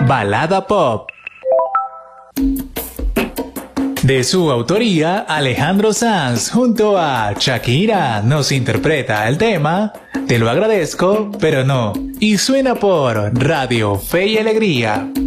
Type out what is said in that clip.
Balada Pop. De su autoría, Alejandro Sanz junto a Shakira nos interpreta el tema Te lo agradezco, pero no. Y suena por Radio Fe y Alegría.